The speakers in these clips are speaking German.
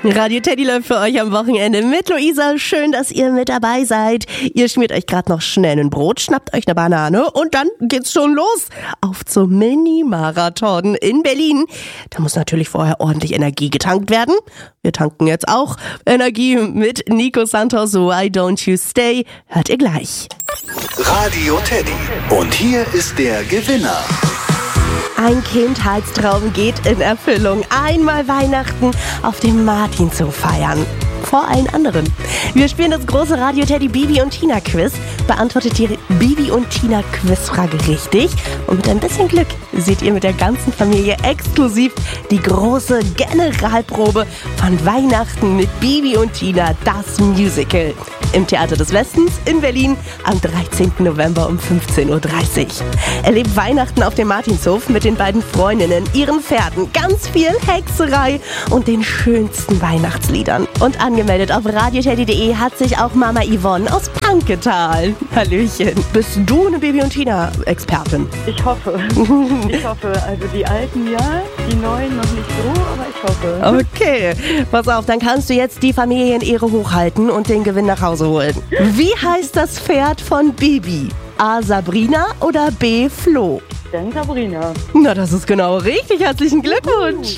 Radio Teddy läuft für euch am Wochenende mit Luisa. Schön, dass ihr mit dabei seid. Ihr schmiert euch gerade noch schnell ein Brot, schnappt euch eine Banane und dann geht's schon los. Auf zum Mini-Marathon in Berlin. Da muss natürlich vorher ordentlich Energie getankt werden. Wir tanken jetzt auch Energie mit Nico Santos. Why Don't You Stay? Hört ihr gleich. Radio Teddy. Und hier ist der Gewinner. Ein Kindheitstraum geht in Erfüllung. Einmal Weihnachten auf dem Martin zu feiern. Vor allen anderen. Wir spielen das große Radio Teddy Bibi und Tina Quiz. Beantwortet die Bibi und Tina Quizfrage richtig. Und mit ein bisschen Glück seht ihr mit der ganzen Familie exklusiv die große Generalprobe von Weihnachten mit Bibi und Tina, das Musical. Im Theater des Westens in Berlin am 13. November um 15.30 Uhr. Erlebt Weihnachten auf dem Martinshof mit den beiden Freundinnen, ihren Pferden, ganz viel Hexerei und den schönsten Weihnachtsliedern. Und angemeldet auf radioteddy.de hat sich auch Mama Yvonne aus Panketal. Hallöchen. Bist du eine Bibi und Tina-Expertin? Ich hoffe. Also die alten ja, die neuen noch nicht so, aber ich hoffe. Okay, pass auf, dann kannst du jetzt die Familienehre hochhalten und den Gewinn nach Hause holen. Wie heißt das Pferd von Bibi? A. Sabrina oder B. Flo? Dann Sabrina. Na, das ist genau richtig. Herzlichen Glückwunsch.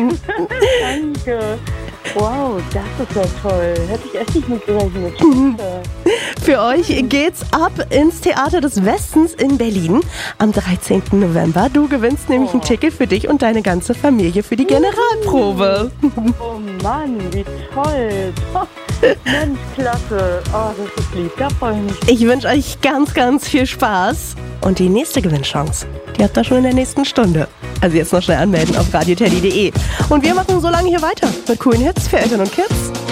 Danke. Wow, das ist ja toll. Hätte ich echt nicht mit gerechnet. Für euch geht's ab ins Theater des Westens in Berlin am 13. November. Du gewinnst nämlich ein Ticket für dich und deine ganze Familie für die Generalprobe. Oh Mann, wie toll. Mensch, klasse. Oh, das ist lieb. Da freue ich mich. Ich wünsche euch ganz, ganz viel Spaß. Und die nächste Gewinnchance, die habt ihr schon in der nächsten Stunde. Also jetzt noch schnell anmelden auf radioteddy.de. Und wir machen so lange hier weiter mit coolen Hits für Eltern und Kids.